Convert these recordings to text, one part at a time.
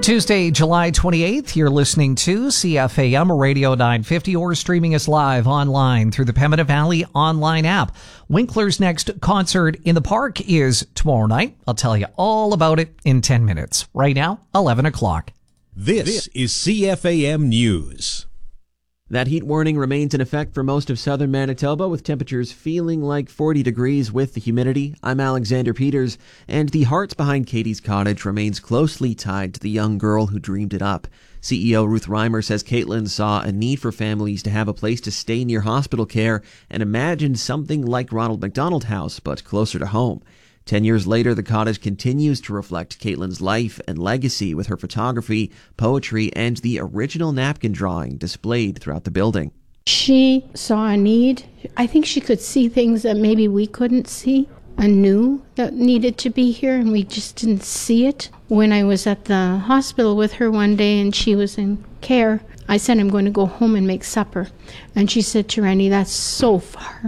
Tuesday, July 28th, you're listening to CFAM Radio 950 or streaming us live online through the Pembina Valley online app. Winkler's next concert in the park is tomorrow night. I'll tell you all about it in 10 minutes. Right now, 11 o'clock. This is CFAM News. That heat warning remains in effect for most of southern Manitoba, with temperatures feeling like 40 degrees with the humidity. I'm Alexander Peters, and the hearts behind Katie's Cottage remains closely tied to the young girl who dreamed it up. CEO Ruth Reimer says Caitlin saw a need for families to have a place to stay near hospital care and imagined something like Ronald McDonald House, but closer to home. 10 years later, the cottage continues to reflect Caitlin's life and legacy with her photography, poetry, and the original napkin drawing displayed throughout the building. She saw a need. I think she could see things that maybe we couldn't see and knew that needed to be here, and we just didn't see it. When I was at the hospital with her one day and she was in care, I said, I'm going to go home and make supper. And she said to Randy, that's so far.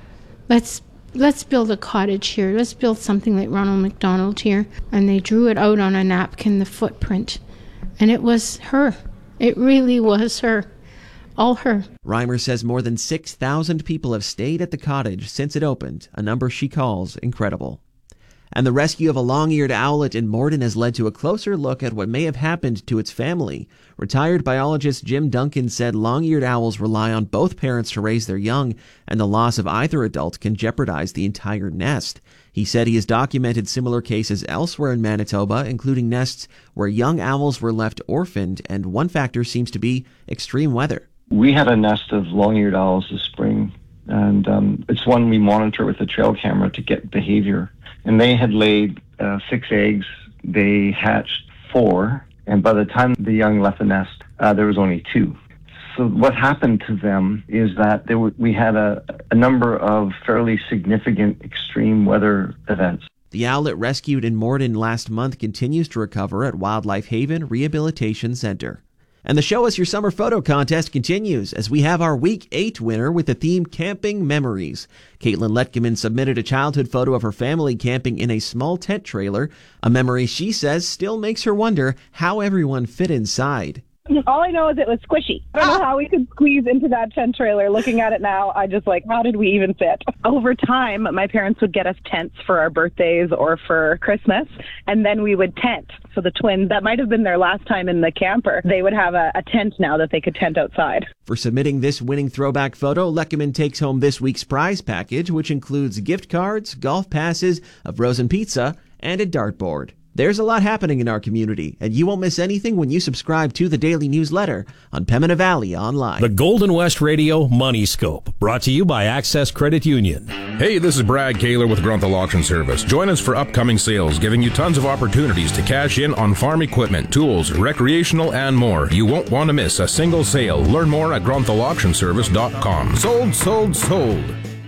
Let's build a cottage here. Let's build something like Ronald McDonald here. And they drew it out on a napkin, the footprint. And it was her. It really was her. All her. Reimer says more than 6,000 people have stayed at the cottage since it opened, a number she calls incredible. And the rescue of a long-eared owlet in Morden has led to a closer look at what may have happened to its family. Retired biologist Jim Duncan said long-eared owls rely on both parents to raise their young, and the loss of either adult can jeopardize the entire nest. He said he has documented similar cases elsewhere in Manitoba, including nests where young owls were left orphaned, and one factor seems to be extreme weather. We had a nest of long-eared owls this spring, and it's one we monitor with a trail camera to get behavior. And they had laid 6 eggs. They hatched 4, and by the time the young left the nest, there was only 2. So what happened to them is that we had a number of fairly significant extreme weather events. The owlet rescued in Morden last month continues to recover at Wildlife Haven Rehabilitation Center. And the Show Us Your Summer Photo contest continues as we have our Week 8 winner with the theme Camping Memories. Caitlin Letkeman submitted a childhood photo of her family camping in a small tent trailer, a memory she says still makes her wonder how everyone fit inside. All I know is it was squishy. I don't know how we could squeeze into that tent trailer. Looking at it now, I just how did we even fit? Over time, my parents would get us tents for our birthdays or for Christmas, and then we would tent. So the twins, that might have been their last time in the camper. They would have a tent now that they could tent outside. For submitting this winning throwback photo, Letkeman takes home this week's prize package, which includes gift cards, golf passes, a frozen pizza, and a dartboard. There's a lot happening in our community, and you won't miss anything when you subscribe to the daily newsletter on Pembina Valley Online. The Golden West Radio Money Scope, brought to you by Access Credit Union. Hey, this is Brad Kaler with Grunthal Auction Service. Join us for upcoming sales, giving you tons of opportunities to cash in on farm equipment, tools, recreational, and more. You won't want to miss a single sale. Learn more at grunthauauctionservice.com. Sold, sold, sold.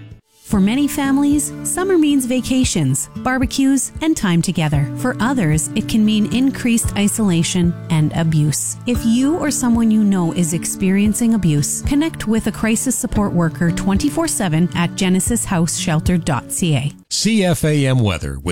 For many families, summer means vacations, barbecues, and time together. For others, it can mean increased isolation and abuse. If you or someone you know is experiencing abuse, connect with a crisis support worker 24/7 at genesishouseshelter.ca. CFAM Weather.